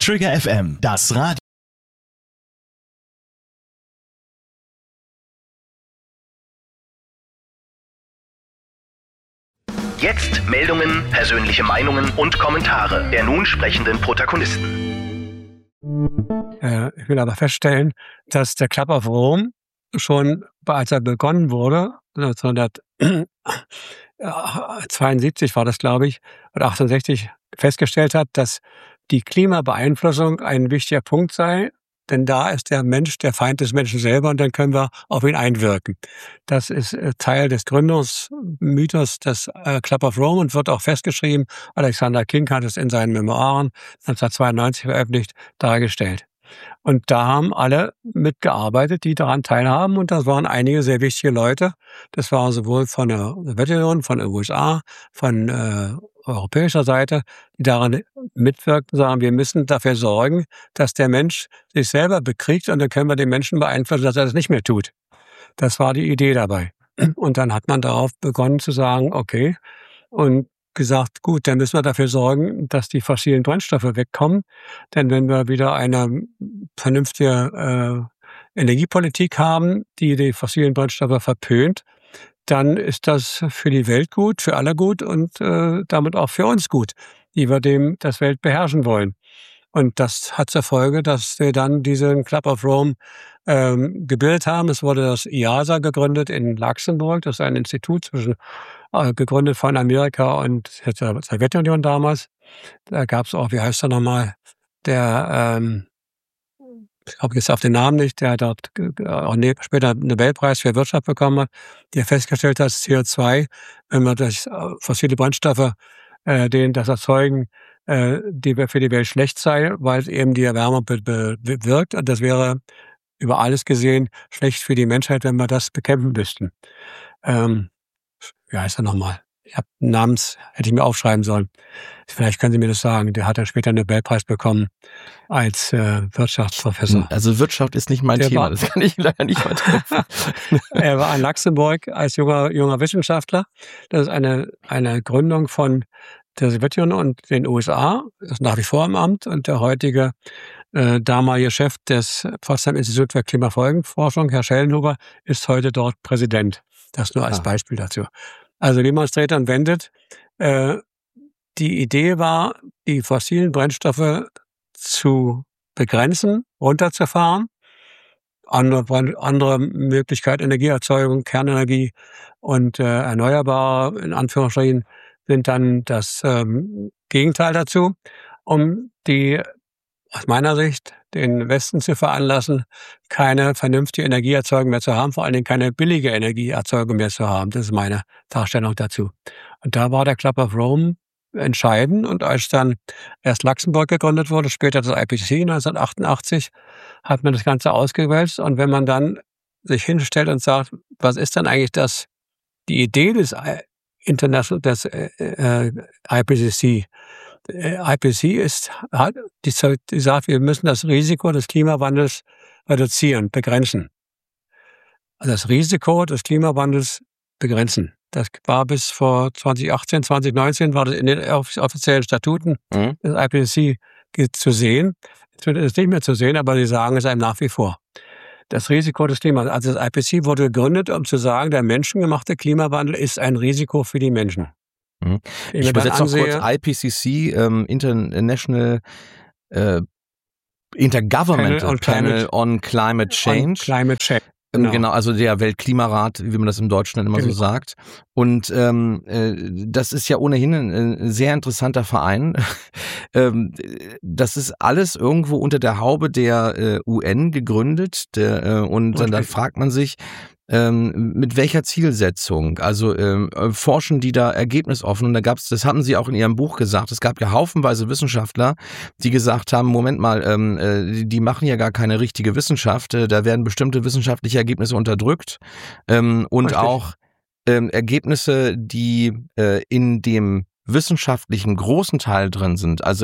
Trigger FM, das Radio. Jetzt Meldungen, persönliche Meinungen und Kommentare der nun sprechenden Protagonisten. Ich will aber feststellen, dass der Club of Rome schon, als er begonnen wurde, 1972 war das, glaube ich, oder 68, festgestellt hat, dass die Klimabeeinflussung ein wichtiger Punkt sei, denn da ist der Mensch der Feind des Menschen selber und dann können wir auf ihn einwirken. Das ist Teil des Gründungsmythos des Club of Rome und wird auch festgeschrieben. Alexander King hat es in seinen Memoiren 1992 veröffentlicht, dargestellt. Und da haben alle mitgearbeitet, die daran teilhaben. Und das waren einige sehr wichtige Leute. Das war sowohl von der Sowjetunion, von den USA, von europäischer Seite, die daran mitwirkten, sagen, wir müssen dafür sorgen, dass der Mensch sich selber bekriegt und dann können wir den Menschen beeinflussen, dass er das nicht mehr tut. Das war die Idee dabei. Und dann hat man darauf begonnen zu sagen, okay, und gesagt, gut, dann müssen wir dafür sorgen, dass die fossilen Brennstoffe wegkommen. Denn wenn wir wieder eine vernünftige Energiepolitik haben, die die fossilen Brennstoffe verpönt, dann ist das für die Welt gut, für alle gut und damit auch für uns gut, die wir das Welt beherrschen wollen. Und das hat zur Folge, dass wir dann diesen Club of Rome gebildet haben. Es wurde das IASA gegründet in Luxemburg. Das ist ein Institut gegründet von Amerika und der Sowjetunion damals. Da gab es auch, wie heißt er nochmal, ich glaube jetzt auf den Namen nicht, der dort auch später einen Nobelpreis für Wirtschaft bekommen hat, der festgestellt hat, dass CO2, wenn wir das fossile Brennstoffe, das erzeugen, die für die Welt schlecht sei, weil es eben die Erwärmung bewirkt. Und das wäre über alles gesehen schlecht für die Menschheit, wenn wir das bekämpfen müssten. Wie heißt er nochmal? Ich habe hätte ich mir aufschreiben sollen. Vielleicht können Sie mir das sagen. Der hat ja später einen Nobelpreis bekommen als Wirtschaftsprofessor. Also Wirtschaft ist nicht mein Thema, das kann ich leider nicht weiterhelfen. Er war in Luxemburg als junger Wissenschaftler. Das ist eine Gründung von der Sowjetunion und den USA. Er ist nach wie vor im Amt und der heutige damalige Chef des Potsdam Instituts für Klimafolgenforschung, Herr Schellenhuber, ist heute dort Präsident. Das nur als Beispiel dazu. Also wie man es dreht und wendet, die Idee war, die fossilen Brennstoffe zu begrenzen, runterzufahren. Andere Möglichkeit, Energieerzeugung, Kernenergie und erneuerbare, in Anführungsstrichen, sind dann das Gegenteil dazu, um aus meiner Sicht, den Westen zu veranlassen, keine vernünftige Energieerzeugung mehr zu haben, vor allen Dingen keine billige Energieerzeugung mehr zu haben. Das ist meine Darstellung dazu. Und da war der Club of Rome entscheidend. Und als dann erst Luxemburg gegründet wurde, später das IPCC 1988, hat man das Ganze ausgewälzt. Und wenn man dann sich hinstellt und sagt, was ist denn eigentlich die Idee des IPCC? IPCC die sagt, wir müssen das Risiko des Klimawandels reduzieren, begrenzen. Also das Risiko des Klimawandels begrenzen. Das war bis vor 2018, 2019 war das in den offiziellen Statuten des IPCC zu sehen. Jetzt wird es nicht mehr zu sehen, aber sie sagen es einem nach wie vor. Das Risiko des Klimawandels. Also das IPCC wurde gegründet, um zu sagen, der menschengemachte Klimawandel ist ein Risiko für die Menschen. Ich übersetze noch kurz IPCC, International Intergovernmental Panel on Climate Change. Genau, also der Weltklimarat, wie man das im Deutschen dann immer so sagt. Und das ist ja ohnehin ein sehr interessanter Verein. Das ist alles irgendwo unter der Haube der UN gegründet. Und dann fragt man sich, mit welcher Zielsetzung? Also forschen die da ergebnisoffen? Und das haben Sie auch in Ihrem Buch gesagt, es gab ja haufenweise Wissenschaftler, die gesagt haben, Moment mal, die machen ja gar keine richtige Wissenschaft, da werden bestimmte wissenschaftliche Ergebnisse unterdrückt und richtig. Auch Ergebnisse, die in dem wissenschaftlichen großen Teil drin sind, also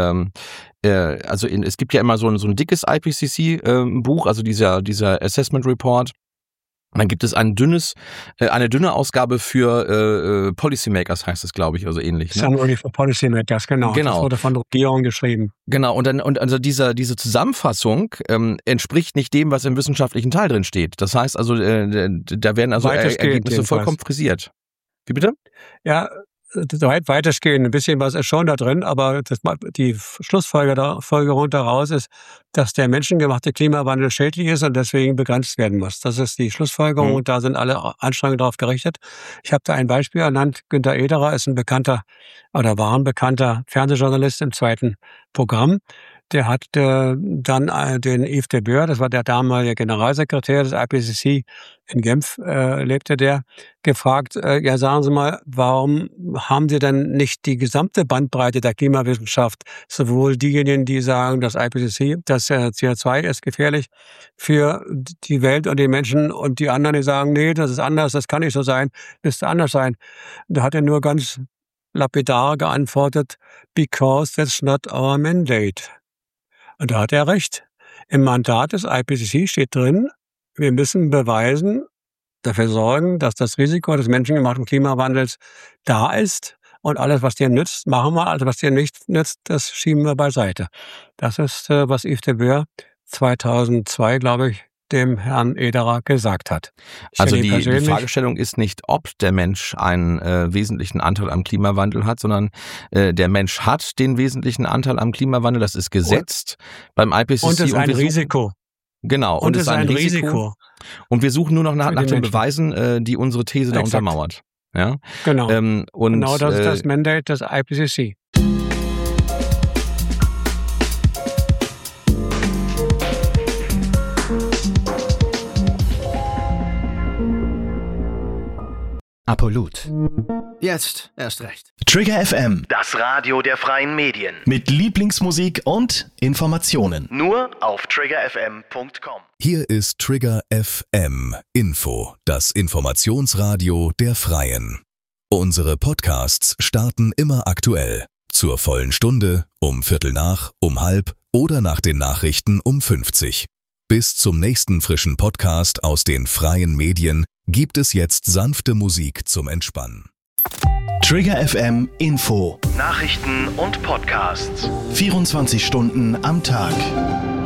es gibt ja immer so ein dickes IPCC Buch, also dieser Assessment Report. Und dann gibt es eine dünne Ausgabe für Policymakers, heißt es, glaube ich, also ähnlich. Ne? Summary for Policymakers, genau. Das wurde von Regierung geschrieben. Genau, und also diese Zusammenfassung entspricht nicht dem, was im wissenschaftlichen Teil drin steht. Das heißt also, da werden also Ergebnisse vollkommen frisiert. Wie bitte? Ja, weitestgehend. Ein bisschen was ist schon da drin, aber die Schlussfolgerung daraus ist, dass der menschengemachte Klimawandel schädlich ist und deswegen begrenzt werden muss. Das ist die Schlussfolgerung und da sind alle Anstrengungen darauf gerichtet. Ich habe da ein Beispiel ernannt. Günter Ederer ist war ein bekannter Fernsehjournalist im zweiten Programm. Der hat dann den Yves de Boer, das war der damalige Generalsekretär des IPCC, in Genf lebte der, gefragt, ja sagen Sie mal, warum haben Sie denn nicht die gesamte Bandbreite der Klimawissenschaft, sowohl diejenigen, die sagen, das IPCC, das CO2 ist gefährlich für die Welt und die Menschen und die anderen, die sagen, nee, das ist anders, das kann nicht so sein, müsste anders sein. Da hat er nur ganz lapidar geantwortet, because that's not our mandate. Und da hat er recht. Im Mandat des IPCC steht drin, wir müssen beweisen, dafür sorgen, dass das Risiko des menschengemachten Klimawandels da ist und alles, was dir nützt, machen wir, alles, was dir nicht nützt, das schieben wir beiseite. Das ist, was Yves de Boer 2002, glaube ich, dem Herrn Ederer gesagt hat. Also die Fragestellung ist nicht, ob der Mensch einen wesentlichen Anteil am Klimawandel hat, sondern der Mensch hat den wesentlichen Anteil am Klimawandel. Das ist gesetzt beim IPCC. Und es ist ein Risiko. Genau. Und es ist ein Risiko. Und wir suchen nur noch nach den Beweisen, die unsere These da untermauert. Ja? Genau. Genau, das ist das Mandate des IPCC. Apollut. Jetzt erst recht. Trigger FM. Das Radio der freien Medien. Mit Lieblingsmusik und Informationen. Nur auf triggerfm.com. Hier ist Trigger FM Info, das Informationsradio der Freien. Unsere Podcasts starten immer aktuell. Zur vollen Stunde, um 15:45, um 12:30 oder nach den Nachrichten um 50. Bis zum nächsten frischen Podcast aus den freien Medien gibt es jetzt sanfte Musik zum Entspannen. Trigger FM Info. Nachrichten und Podcasts. 24 Stunden am Tag.